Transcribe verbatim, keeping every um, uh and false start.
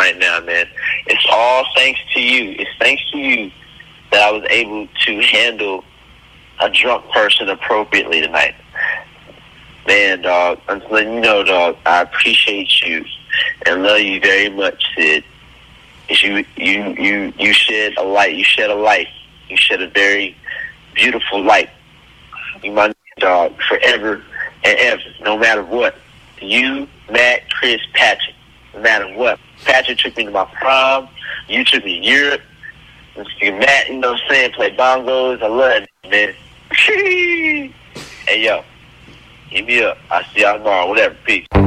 right now, man. It's all thanks to you. It's thanks to you that I was able to handle a drunk person appropriately tonight. Man, dog, I'm just letting you know, dog, I appreciate you and love you very much, Sid. You, you, you, you shed a light. You shed a light. You shed a very beautiful light. You my dog forever and ever, no matter what. You, Matt, Chris, Patrick, no matter what. Patrick took me to my prom. You took me to Europe. Matt, you know what I'm saying, play bongos. I love it, man. Hey, yo. Hit me up. I'll see y'all tomorrow. Whatever. Peace.